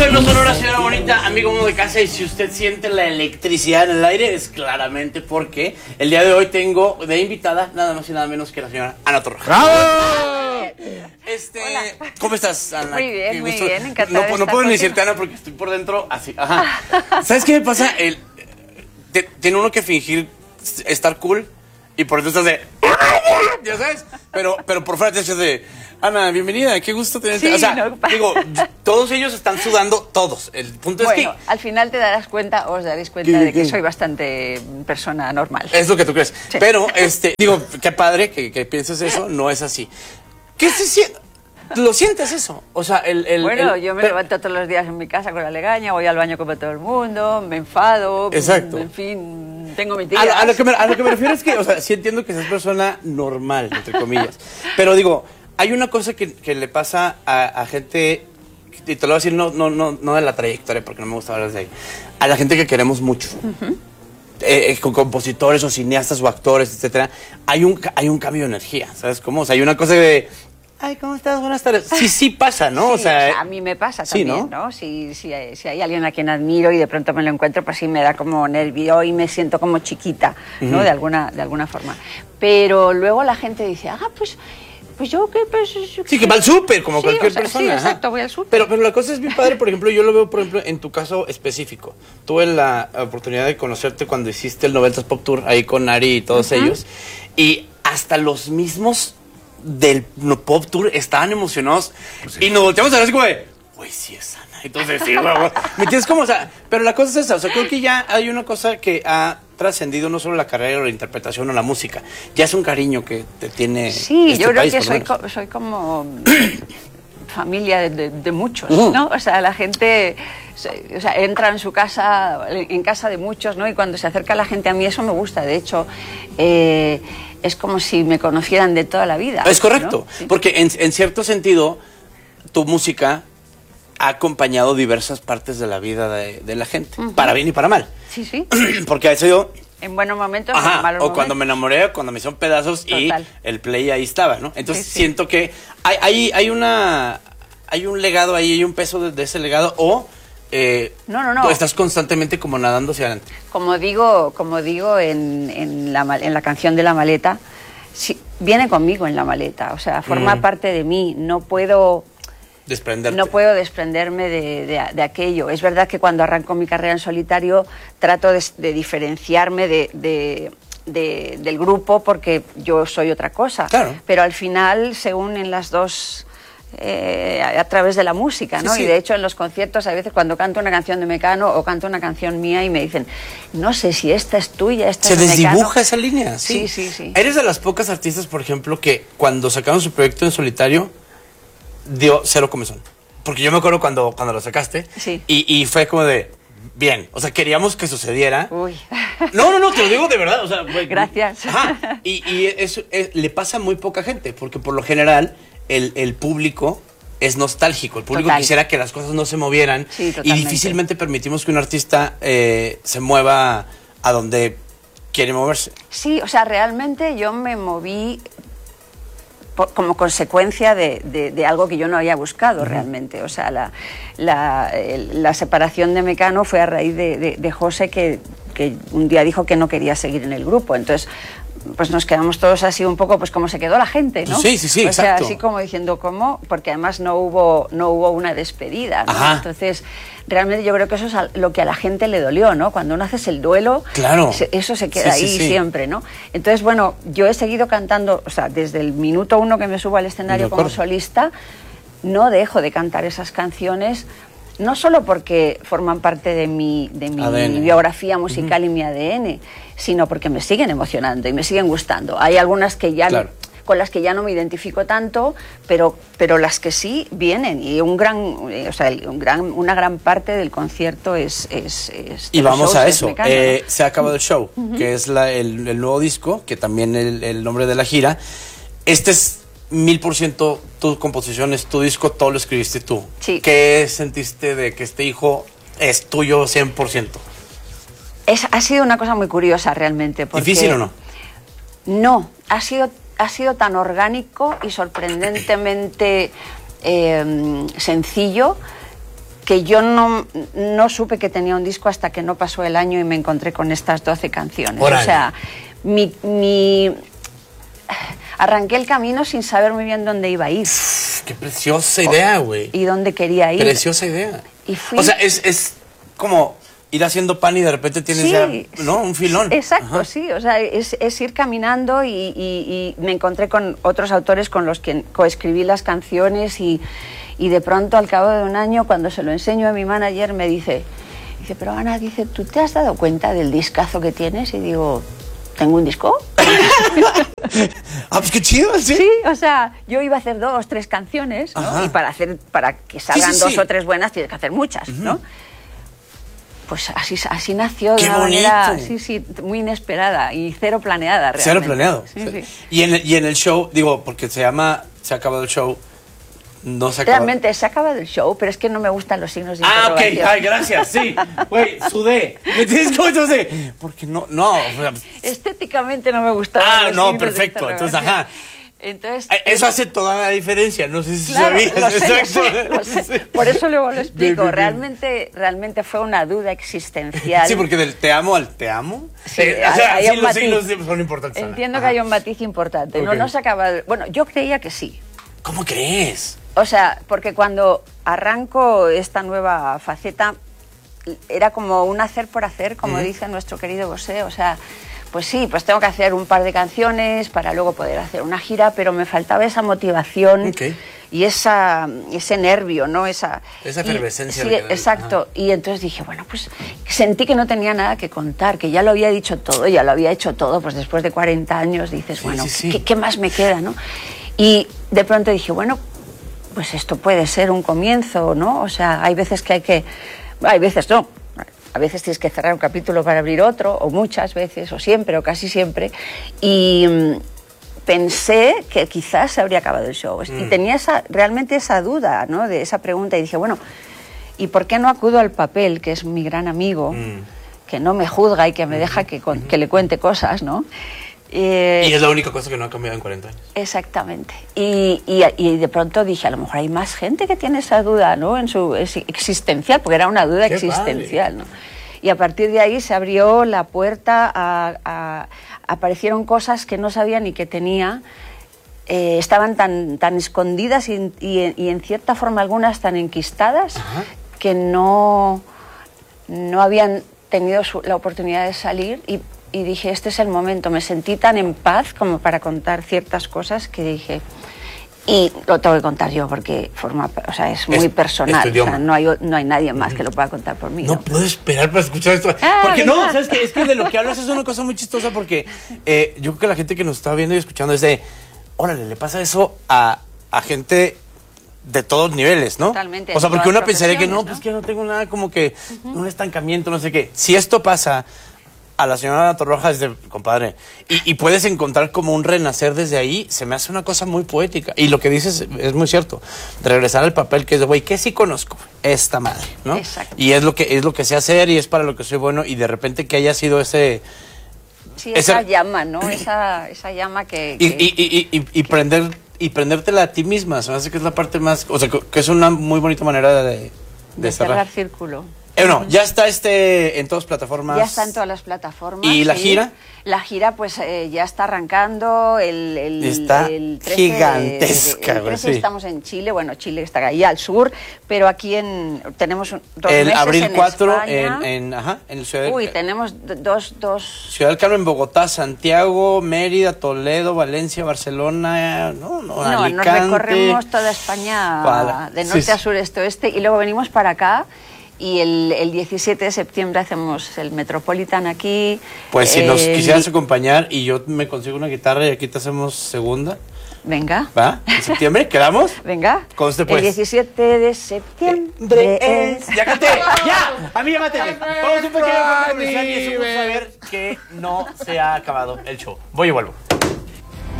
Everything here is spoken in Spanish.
Efecto sonora, señora bonita, amigo uno de casa, y si usted siente la electricidad en el aire es claramente porque el día de hoy tengo de invitada nada más y nada menos que la señora Ana Torroja. ¡Bravo! Hola. ¿Cómo estás, Ana? Muy bien, encantada. No puedo ni decirte Ana porque estoy por dentro así. Ajá. ¿Sabes qué me pasa? Tiene uno que fingir estar cool y por dentro estás de... ¿Ya sabes? Pero por fuera te haces de... Ana, bienvenida, qué gusto tenerte. Sí, o sea, no, digo, todos ellos están sudando, todos. El punto es que... al final te darás cuenta, os daréis cuenta de que soy bastante persona normal. Es lo que tú crees. Sí. Pero, digo, qué padre que pienses eso, no es así. ¿Qué se siente? ¿Lo sientes eso? O sea, yo me levanto todos los días en mi casa con la legaña, voy al baño como todo el mundo, me enfado. Exacto. En fin, tengo mi tía. A lo que me refiero es que, o sea, sí entiendo que seas persona normal, entre comillas. Pero digo, hay una cosa que le pasa a gente, y te lo voy a decir no de la trayectoria, porque no me gusta hablar de ahí, a la gente que queremos mucho. Con compositores o cineastas o actores, etcétera, hay un cambio de energía, ¿sabes cómo? O sea, hay una cosa de... Ay, ¿cómo estás? Buenas tardes. Sí pasa, ¿no? Sí, o sea, a mí me pasa sí, también, ¿no? Si hay alguien a quien admiro y de pronto me lo encuentro, pues sí me da como nervio y me siento como chiquita, ¿no? De alguna forma. Pero luego la gente dice, pues yo qué... Pues, sí, que va al súper, como cualquier persona. Sí, exacto, voy al súper. Pero la cosa es bien padre, por ejemplo, yo lo veo, por ejemplo, en tu caso específico. Tuve la oportunidad de conocerte cuando hiciste el 90s Pop Tour ahí con Ari y todos ellos. Y hasta los mismos del Pop Tour estaban emocionados. Sí. Y nos volteamos a ver así como de, güey, sí es Ana. Entonces, sí, güey. ¿Me entiendes cómo? O sea, pero la cosa es esa. O sea, creo que ya hay una cosa que ha trascendido no solo la carrera o la interpretación o la música. Ya es un cariño que te tiene. Sí, yo creo que soy como familia de muchos, ¿no? O sea, la gente entra en su casa, en casa de muchos, ¿no? Y cuando se acerca la gente a mí, eso me gusta. De hecho, es como si me conocieran de toda la vida. Es correcto, ¿no? Sí. Porque en cierto sentido, tu música ha acompañado diversas partes de la vida de la gente, para bien y para mal. Sí. Porque ha sido... En buenos momentos, ajá, en malos o cuando momentos. me enamoré, o cuando me hicieron pedazos. Total. Y el play ahí estaba, ¿no? Entonces siento que hay un legado ahí, hay un peso de ese legado, o... No. estás constantemente como nadando hacia adelante. Como digo en la canción de La Maleta, sí, viene conmigo en la maleta, o sea, forma parte de mí, no puedo desprenderme de aquello. Es verdad que cuando arranco mi carrera en solitario trato de diferenciarme del grupo porque yo soy otra cosa, claro. Pero al final se unen las dos a través de la música, ¿no? Sí. Y de hecho en los conciertos a veces cuando canto una canción de Mecano o canto una canción mía y me dicen, no sé si esta es tuya, esta es de Mecano. Se desdibuja esa línea, sí. Sí. Eres de las pocas artistas, por ejemplo, que cuando sacaron su proyecto en solitario dio cero comezón. Porque yo me acuerdo cuando lo sacaste, sí. y fue como de, bien, o sea, queríamos que sucediera. Uy. No, te lo digo de verdad, o sea, güey. Gracias. Ajá, y eso le pasa a muy poca gente, porque por lo general el público es nostálgico, el público quisiera que las cosas no se movieran, sí, y difícilmente permitimos que un artista se mueva a donde quiere moverse. Sí, o sea, realmente yo me moví como consecuencia de algo que yo no había buscado realmente. O sea, la separación de Mecano fue a raíz de José que un día dijo que no quería seguir en el grupo. Entonces, pues nos quedamos todos así un poco, pues como se quedó la gente, ¿no? Sí, o sea, exacto. Así como diciendo, ¿cómo? Porque además no hubo una despedida, ¿no? Ajá. Entonces, realmente yo creo que eso es lo que a la gente le dolió, ¿no? Cuando uno haces el duelo, claro. Eso se queda ahí siempre, ¿no? Entonces, bueno, yo he seguido cantando, o sea, desde el minuto 1 que me subo al escenario como solista, no dejo de cantar esas canciones, no solo porque forman parte de mi biografía musical y mi ADN, sino porque me siguen emocionando y me siguen gustando. Hay algunas que ya con las que ya no me identifico tanto, pero las que sí vienen, y una gran parte del concierto es y vamos a eso. Se ha acabado el show, que es el nuevo disco, que también el nombre de la gira. Este es 1000% tus composiciones, tu disco, todo lo escribiste tú. Sí. ¿Qué sentiste de que este hijo es tuyo 100%? Ha sido una cosa muy curiosa realmente. Porque ¿difícil o no? No, ha sido tan orgánico y sorprendentemente sencillo que yo no supe que tenía un disco hasta que no pasó el año y me encontré con estas 12 canciones. ¡Órale! O sea, arranqué el camino sin saber muy bien dónde iba a ir. ¡Qué preciosa idea, güey! Y dónde quería ir. Preciosa idea. Y fui... O sea, es como ir haciendo pan y de repente tienes sí, ya, ¿no? Un filón. Exacto, Ajá. sí. O sea, es ir caminando y me encontré con otros autores con los que coescribí las canciones y de pronto, al cabo de un año, cuando se lo enseño a mi manager, me dice, pero Ana, dice, ¿tú te has dado cuenta del discazo que tienes? Y digo, ¿tengo un disco? Ah, pues qué chido, ¿sí? Sí, o sea, yo iba a hacer 2 o 3 canciones, ¿no? Y para que salgan sí, 2 o 3 buenas tienes que hacer muchas, ¿no? Pues así nació de ¡Qué una bonito! manera, sí, muy inesperada y cero planeada, realmente. Cero planeado. Sí. Y en el show, digo, porque se ha acabado el show, no se acaba. Realmente se ha acabado el show, pero es que no me gustan los signos de Ah, ok, interrogación. ay, gracias, sí. Güey, sudé. ¿Me entiendes cómo sudé? Porque no, o sea, Estéticamente no me gusta. no, perfecto. Entonces, ajá. Entonces, eso hace toda la diferencia, no sé si claro, sabías. lo sé. Sí. Por eso luego lo explico. Bien. Realmente fue una duda existencial. Sí, porque del te amo al te amo. Sí, o sea, hay sí, un los matiz. signos son importantes. Entiendo Ajá. que hay un matiz importante. Ok. No se acaba. Bueno, yo creía que sí. ¿Cómo crees? O sea, porque cuando arranco esta nueva faceta, era como un hacer por hacer, como dice nuestro querido Bosé. O sea, pues sí, pues tengo que hacer un par de canciones para luego poder hacer una gira, pero me faltaba esa motivación y ese nervio, ¿no? Esa efervescencia. Sí, exacto. Y entonces dije, bueno, pues sentí que no tenía nada que contar, que ya lo había dicho todo, ya lo había hecho todo, pues después de 40 años dices, bueno, ¿qué más me queda, no? Y de pronto dije, bueno, pues esto puede ser un comienzo, ¿no? O sea, hay veces que hay veces no. A veces tienes que cerrar un capítulo para abrir otro, o muchas veces, o siempre, o casi siempre. Y pensé que quizás se habría acabado el show. Y tenía realmente esa duda, ¿no? De esa pregunta. Y dije, bueno, ¿y por qué no acudo al papel, que es mi gran amigo, que no me juzga y que me deja que le cuente cosas, ¿no? Y es la única cosa que no ha cambiado en 40 años. Exactamente. Y de pronto dije, a lo mejor hay más gente que tiene esa duda, ¿no? En su existencial, porque era una duda existencial, ¿no? Y a partir de ahí se abrió la puerta aparecieron cosas que no sabía ni que tenía. Estaban tan escondidas y en cierta forma algunas tan enquistadas que no habían tenido la oportunidad de salir y dije, este es el momento. Me sentí tan en paz como para contar ciertas cosas que dije, y lo tengo que contar yo porque es muy personal. O sea, no hay nadie más que lo pueda contar por mí. No puedo esperar para escuchar esto. Porque no, ¿sabes qué? Es que de lo que hablas es una cosa muy chistosa porque yo creo que la gente que nos está viendo y escuchando es de, órale, le pasa eso a gente de todos niveles, ¿no? Totalmente. O sea, porque uno pensaría que no, ¿no? pues que no tengo nada como que un estancamiento, no sé qué. Si esto pasa a la señora Torroja es de, compadre, y puedes encontrar como un renacer desde ahí, se me hace una cosa muy poética. Y lo que dices es muy cierto. De regresar al papel que es de, güey, ¿qué sí conozco? Esta madre, ¿no? Exacto. Y es lo que sé hacer y es para lo que soy bueno y de repente que haya sido ese... Sí, esa llama, ¿no? Esa llama que... Y prendértela a ti misma, se me hace que es la parte más... O sea, que es una muy bonita manera de cerrar círculo. No, ya está en todas plataformas. Ya está en todas las plataformas. ¿Y la gira? La gira, pues ya está arrancando está el 13 gigantesca. El 13 estamos en Chile, bueno, Chile está ahí al sur, pero aquí tenemos 2 meses abril 4 en el Ciudad del Uy, tenemos dos... Ciudad del Carmen, Bogotá, Santiago, Mérida, Toledo, Valencia, Barcelona, Alicante. Nos recorremos toda España de norte a sur, este, oeste, y luego venimos para acá. Y el 17 de septiembre hacemos el Metropolitan aquí. Pues si nos quisieras acompañar y yo me consigo una guitarra y aquí te hacemos segunda. Venga. ¿Va? ¿En septiembre? ¿Quedamos? Venga. Conste pues. El 17 de septiembre es... ¡Ya canté! ¡Ya! A mí llámate. Vamos un pequeño corte comercial y eso vamos a ver que no se ha acabado el show. Voy y vuelvo.